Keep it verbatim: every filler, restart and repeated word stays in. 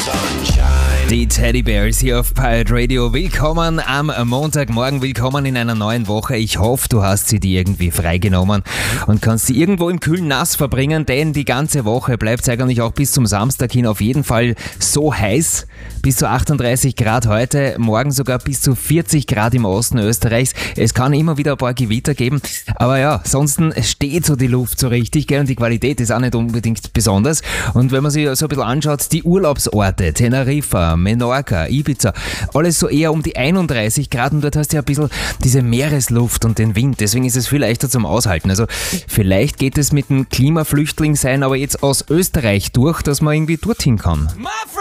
Die Teddy Bears hier auf Pirate Radio. Willkommen am Montagmorgen, willkommen in einer neuen Woche. Ich hoffe, du hast sie dir irgendwie freigenommen und kannst sie irgendwo im kühlen Nass verbringen, denn die ganze Woche bleibt es eigentlich auch bis zum Samstag hin auf jeden Fall so heiß. Bis zu achtunddreißig Grad heute, morgen sogar bis zu vierzig Grad im Osten Österreichs. Es kann immer wieder ein paar Gewitter geben, aber ja, sonst steht so die Luft so richtig, gell? Und die Qualität ist auch nicht unbedingt besonders. Und wenn man sich so ein bisschen anschaut, die Urlaubsorte, Teneriffa, Menorca, Ibiza, alles so eher um die einunddreißig Grad und dort hast du ja ein bisschen diese Meeresluft und den Wind, deswegen ist es viel leichter zum Aushalten. Also vielleicht geht es mit dem Klimaflüchtling sein, aber jetzt aus Österreich durch, dass man irgendwie dorthin kann.